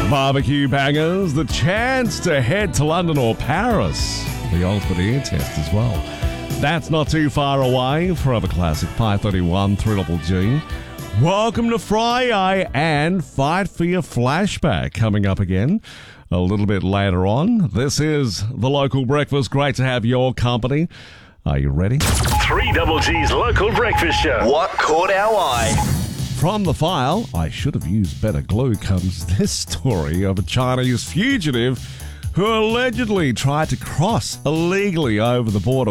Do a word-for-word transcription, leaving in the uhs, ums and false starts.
Barbecue bangers, the chance to head to London or Paris. The ultimate ear test as well. That's not too far away. Forever Classic five thirty-one through Double G. Welcome to Friday and Fight for Your Flashback coming up again a little bit later on. This is the Local Breakfast. Great to have your company. Are you ready? three Double G's Local Breakfast Show. What caught our eye? From the file, I should have used better glue, comes this story of a Chinese fugitive who allegedly tried to cross illegally over the border